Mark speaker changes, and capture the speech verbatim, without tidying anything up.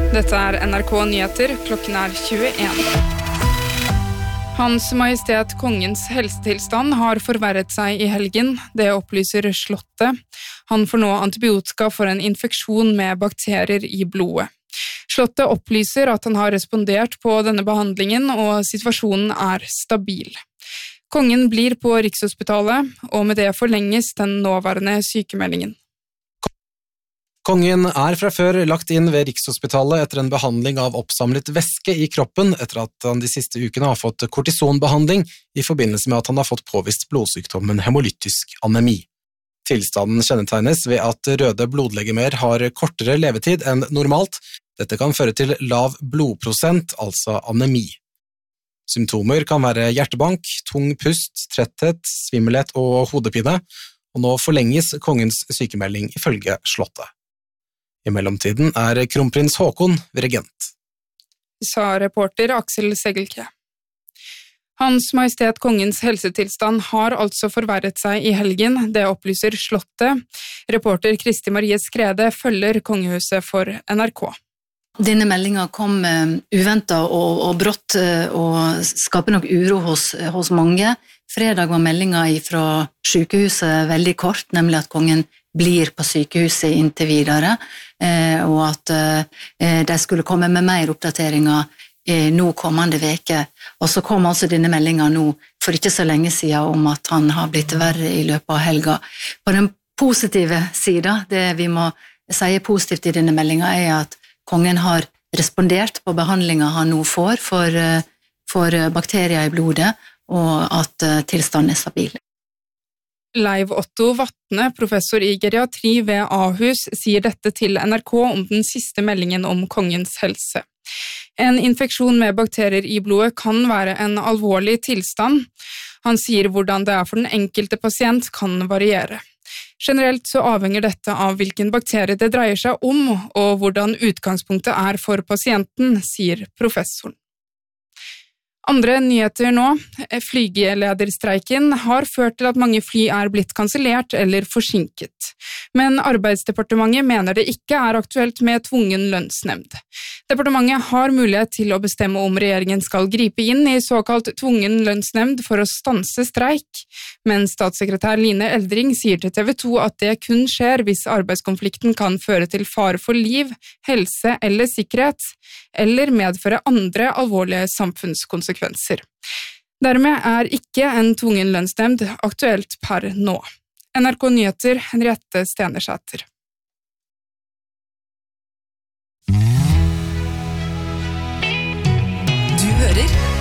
Speaker 1: Dette er N R K Nyheter, klokken er tjueen. Hans Majestet Kongens helsetilstand har forverret seg i helgen, det opplyser Slottet. Han får nå antibiotika for en infeksjon med bakterier i blodet. Slottet opplyser at han har respondert på denne behandlingen, og situasjonen er stabil. Kongen blir på Rikshospitalet, og med det forlenges den nåværende sykemeldingen.
Speaker 2: Kongen er fra før lagt inn ved Rikshospitalet etter en behandling av oppsamlet væske i kroppen etter at han de siste ukene har fått kortisonbehandling i forbindelse med at han har fått påvist blodsykdommen hemolytisk anemi. Tilstanden kjennetegnes ved at røde blodlegemer har kortere levetid enn normalt. Dette kan føre til lav blodprosent, altså anemi. Symptomer kan være hjertebank, tung pust, tretthet, svimmelhet og hodepine, og nå forlenges kongens sykemelding ifølge Slottet. I mellomtiden er kronprins Håkon regent.
Speaker 1: Sa reporter Aksel Segelke. Hans Majestet Kongens helsetilstand har altså forverret seg i helgen, det opplyser Slottet. Reporter Kristi Marie Skrede følger kongehuset for N R K.
Speaker 3: Denne meldingen kom uventet og, og brått og skaper nok uro hos, hos mange. Fredag var meldingen fra sykehuset veldig kort, nemlig at kongen blir på sykehuset inntil videre, og at de skulle komme med mer oppdateringer nå kommende veke. Og så kom altså denne meldingen nå for ikke så lenge siden om at han har blitt verre i løpet av helga. På den positive siden, det vi må si positivt i denne meldingen, er at kongen har respondert på behandlingen han nå får for, for bakterier i blodet, og at tilstanden er stabil.
Speaker 1: Leiv Otto Vatne, professor i geriatri ved Ahus, sier dette til N R K om den siste meldingen om kongens helse. En infeksjon med bakterier i blodet kan være en alvorlig tilstand. Han sier hvordan det er for den enkelte pasient kan variere. Generelt så avhenger dette av hvilken bakterie det dreier seg om, og hvordan utgangspunktet er for pasienten, sier professoren. Andre nyheter nå. Flygelederstreiken har ført til at mange fly er blitt kansellert eller forsinket. Men Arbeidsdepartementet mener det ikke er aktuelt med tvungen lønnsnemnd. Departementet har mulighet til å bestemme om regjeringen skal gripe inn i såkalt tvungen lønnsnemnd for å stanse streik, men statssekretær Line Eldring sier til T V to at det kun skjer hvis arbeidskonflikten kan føre til fare for liv, helse eller sikkerhet, eller medføre andre alvorlige samfunnskonsekvenser. Dermed er ikke en tvungen lønnsnemnd aktuelt per nå. N R K Nyheter, Henriette Stenersæter.
Speaker 4: Du hører